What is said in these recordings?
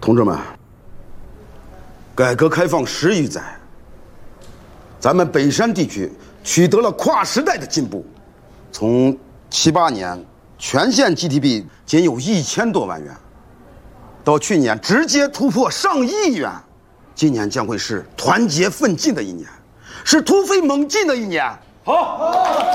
同志们，改革开放10余载，咱们北山地区取得了跨时代的进步。从78年全县 GDP 仅有1000多万元，到去年直接突破上亿元，今年将会是团结奋进的一年，是突飞猛进的一年。好，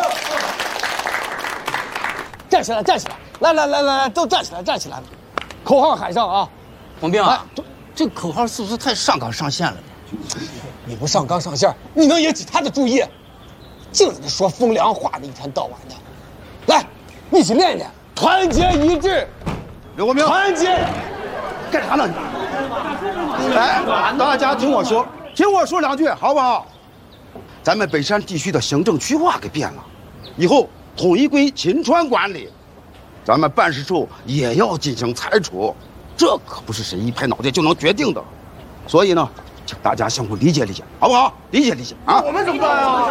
站起来，站起来！来，都站起来，站起来！口号喊上啊！ 洪兵啊，这口号是不是太上纲上线了？ 你不上纲上线，你能引起他的注意？净在那说风凉话的，一天到晚的。来，一起练练，团结一致。 刘国明， 团结！ 干啥呢你？哎，大家听我说2句，好不好？咱们北山地区的行政区划给变了，以后统一归秦川管理，咱们办事处也要进行裁除，这可不是谁一拍脑袋就能决定的。所以呢，请大家相互理解理解，好不好？理解理解啊！ 我们怎么办啊？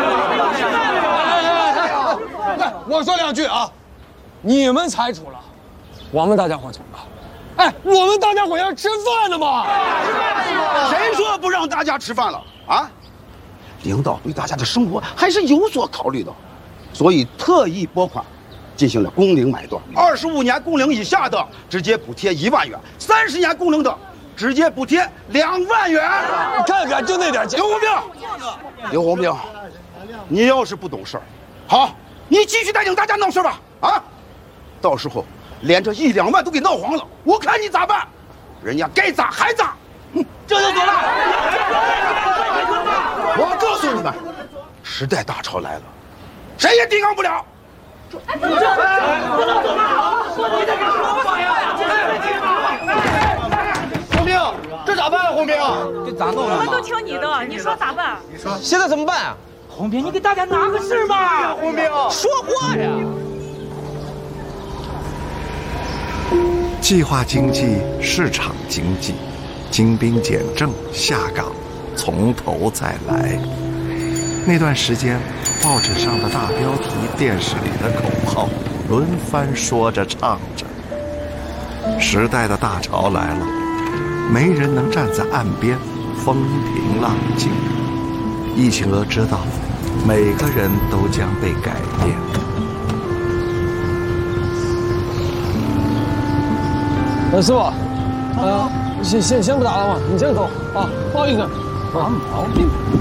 来，我说2句啊，你们裁除了，我们大家伙怎么办？哎，我们大家伙要吃饭的嘛！ 谁说不让大家吃饭了啊？领导对大家的生活还是有所考虑的，所以特意拨款进行了工龄买断，25年工龄以下的直接补贴1万元，30年工龄的直接补贴2万元。 你看看，就那点钱。 刘洪兵，你要是不懂事儿，好，你继续带领大家闹事吧，啊，到时候连这1、2万都给闹黄了，我看你咋办？人家该咋还咋，这就走了。我告诉你们，时代大潮来了，谁也抵抗不了。 不能走吗？你在干什么呀？ 洪兵，这咋办啊？洪兵， 这咋弄啊？ 我们都听你的，你说咋办？ 你说现在怎么办啊？ 洪兵，你给大家拿个事吧。 洪兵，说话呀！ 计划经济、市场经济，精兵简政，下岗，从头再来。那段时间，报纸上的大标题、电视里的口号，轮番说着唱着。时代的大潮来了，没人能站在岸边风平浪静。一清娥知道，每个人都将被改变。 师傅，先不打了嘛，你先走啊，不好意思。 毛病。